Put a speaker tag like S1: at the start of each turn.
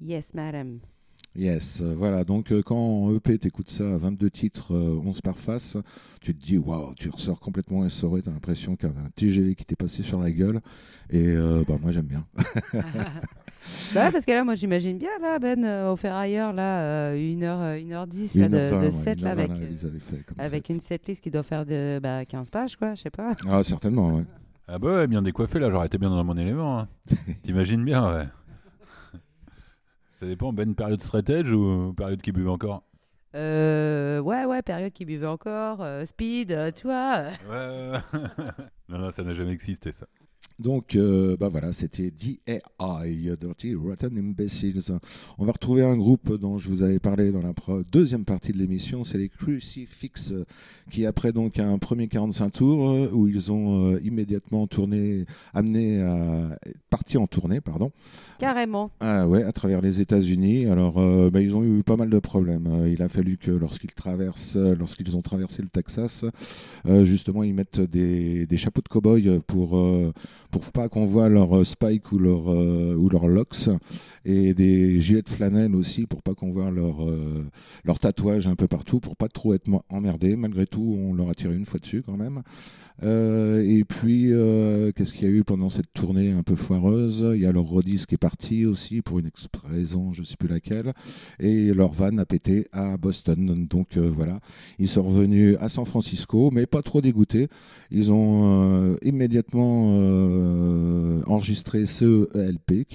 S1: Yes, madame.
S2: Yes, voilà, donc quand en EP t'écoutes ça, 22 titres, 11 par face, tu te dis waouh, tu ressors complètement essoré, t'as l'impression qu'il y a un TGV qui t'est passé sur la gueule, et moi j'aime bien.
S1: Bah ouais, parce que là, moi, j'imagine bien, là, Ben, au Ferrailleur, là, 1h10 là, de
S2: 1h20, ouais,
S1: set, là,
S2: 1h20 là, ils avaient fait comme
S1: avec une
S2: set.
S1: setlist qui doit faire de 15 pages, quoi, je sais pas.
S2: Ah, certainement, ouais.
S3: Ah bah ouais, bien décoiffé là, j'aurais été bien dans mon élément. Hein. T'imagines bien, ouais. Ça dépend, Ben, période straight edge ou période qui buvait encore?
S1: Ouais, période qui buvait encore, speed, tu vois.
S3: Ouais. Non, ça n'a jamais existé ça.
S2: Donc, voilà, c'était D.A.I., Dirty Rotten Imbeciles. On va retrouver un groupe dont je vous avais parlé dans la deuxième partie de l'émission, c'est les Crucifix, qui après donc un premier 45 tours, où ils ont immédiatement parti en tournée, pardon.
S1: Carrément.
S2: Ah ouais, à travers les États-Unis. Alors, ils ont eu pas mal de problèmes. Il a fallu que lorsqu'ils ont traversé le Texas, justement, ils mettent des chapeaux de cow-boy pour pas qu'on voit leur spike ou leur locks, et des gilets de flanelle aussi pour pas qu'on voit leur tatouage un peu partout, pour pas trop être emmerdé. Malgré tout, on leur a tiré une fois dessus quand même. Et puis, qu'est-ce qu'il y a eu pendant cette tournée un peu foireuse? Il y a leur Rodis qui est parti aussi pour une raison, je ne sais plus laquelle, et leur van a pété à Boston. Donc voilà, ils sont revenus à San Francisco, mais pas trop dégoûtés. Ils ont immédiatement enregistré ce LP